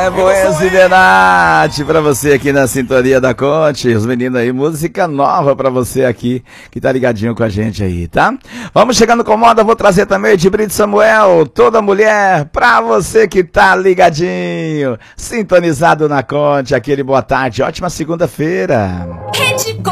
Boense Venati pra você aqui na sintonia da Conte. Os meninos aí, música nova pra você aqui, que tá ligadinho com a gente aí, tá? Vamos chegando com moda, vou trazer também de Brito Samuel, Toda Mulher, pra você que tá ligadinho, sintonizado na Conte, aquele boa tarde, ótima segunda-feira.